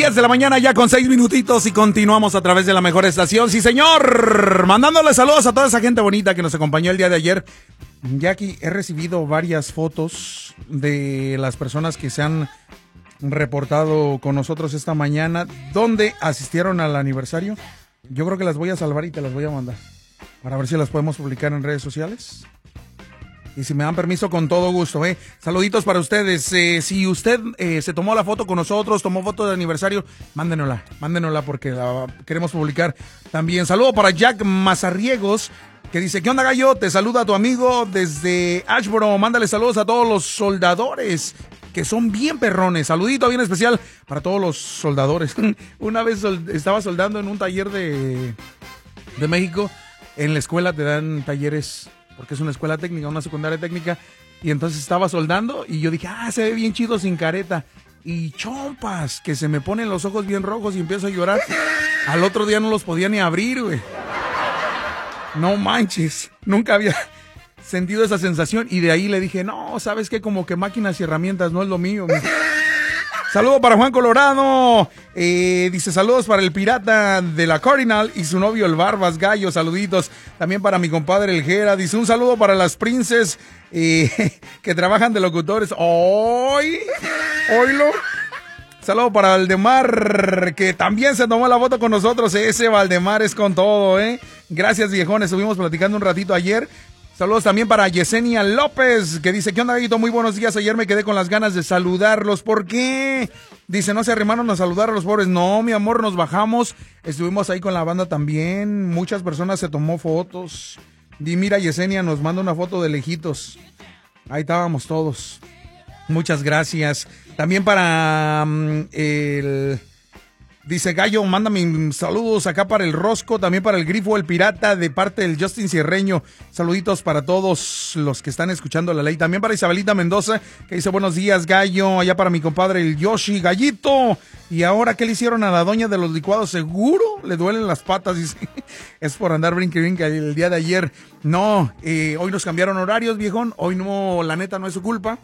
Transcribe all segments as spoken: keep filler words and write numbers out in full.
diez de la mañana ya con seis minutitos y continuamos a través de la mejor estación. Sí, señor. Mandándole saludos a toda esa gente bonita que nos acompañó el día de ayer. Jackie, he recibido varias fotos de las personas que se han reportado con nosotros esta mañana, donde asistieron al aniversario. Yo creo que las voy a salvar y te las voy a mandar para ver si las podemos publicar en redes sociales. Y si me dan permiso, con todo gusto, ¿eh? Saluditos para ustedes. Eh, si usted eh, se tomó la foto con nosotros, tomó foto de aniversario, mándenosla, mándenosla porque la queremos publicar también. Saludo para Jack Mazarriegos, que dice, ¿qué onda, gallo? Te saluda tu amigo desde Ashboro. Mándale saludos a todos los soldadores, que son bien perrones. Saludito bien especial para todos los soldadores. Una vez sol- estaba soldando en un taller de, de México. En la escuela te dan talleres, porque es una escuela técnica, una secundaria técnica, y entonces estaba soldando y yo dije, ah, se ve bien chido sin careta. Y chompas, que se me ponen los ojos bien rojos y empiezo a llorar. Al otro día no los podía ni abrir, güey. No manches, nunca había sentido esa sensación y de ahí le dije, no, ¿sabes qué? Como que máquinas y herramientas no es lo mío. Saludo para Juan Colorado, eh, dice saludos para el pirata de la Cardinal y su novio el Barbas Gallo, saluditos. También para mi compadre el Jera, dice un saludo para las princes eh, que trabajan de locutores. ¡Hoy! ¡Oilo! Saludo para Valdemar, que también se tomó la foto con nosotros. Ese Valdemar es con todo, ¿eh? Gracias, viejones, estuvimos platicando un ratito ayer. Saludos también para Yesenia López, que dice, ¿qué onda, Gallito? Muy buenos días. Ayer me quedé con las ganas de saludarlos. ¿Por qué? Dice, ¿no se arrimaron a saludar a los pobres? No, mi amor, nos bajamos. Estuvimos ahí con la banda también. Muchas personas se tomó fotos. Y mira, Yesenia nos manda una foto de lejitos. Ahí estábamos todos. Muchas gracias. También para um, el... Dice Gallo, mándame saludos acá para el Rosco, también para el Grifo, el Pirata, de parte del Justin Cierreño. Saluditos para todos los que están escuchando la ley. También para Isabelita Mendoza, que dice buenos días, Gallo. Allá para mi compadre el Yoshi, Gallito. ¿Y ahora qué le hicieron a la doña de los licuados? Seguro le duelen las patas, dice. Es por andar brinque brinque el día de ayer. No, eh, hoy nos cambiaron horarios, viejón. Hoy no, la neta no es su culpa.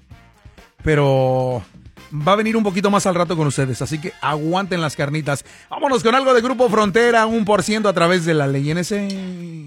Pero va a venir un poquito más al rato con ustedes, así que aguanten las carnitas. Vámonos con algo de Grupo Frontera, un por ciento a través de la ley N S.